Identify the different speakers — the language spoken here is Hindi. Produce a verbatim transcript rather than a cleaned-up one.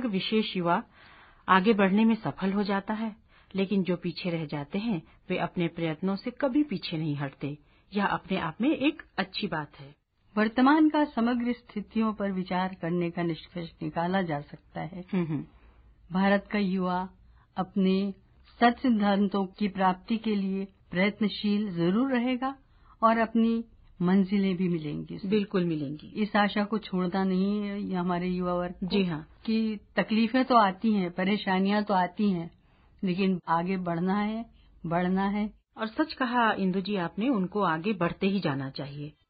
Speaker 1: विशेष युवा आगे बढ़ने में सफल हो जाता है, लेकिन जो पीछे रह जाते हैं वे अपने प्रयत्नों से कभी पीछे नहीं हटते। यह अपने आप में एक अच्छी बात है।
Speaker 2: वर्तमान का समग्र स्थितियों पर विचार करने का निष्कर्ष निकाला जा सकता है। भारत का युवा अपने सच सिद्धांतों की प्राप्ति के लिए प्रयत्नशील जरूर रहेगा और अपनी मंजिलें भी मिलेंगी।
Speaker 1: बिल्कुल मिलेंगी।
Speaker 2: इस आशा को छोड़ना नहीं है ये हमारे युवा वर्ग को।
Speaker 1: जी हाँ,
Speaker 2: कि तकलीफें तो आती हैं, परेशानियां तो आती हैं, लेकिन आगे बढ़ना है, बढ़ना है।
Speaker 1: और सच कहा इंदु जी आपने, उनको आगे बढ़ते ही जाना चाहिए।